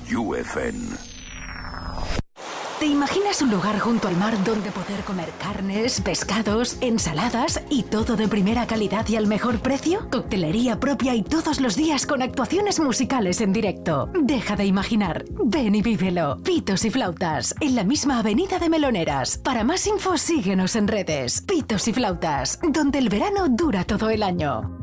UFN. ¿Te imaginas un lugar junto al mar donde poder comer carnes, pescados, ensaladas y todo de primera calidad y al mejor precio? Coctelería propia y todos los días con actuaciones musicales en directo. Deja de imaginar. Ven y vívelo. Pitos y Flautas, en la misma avenida de Meloneras. Para más info, síguenos en redes. Pitos y Flautas, donde el verano dura todo el año.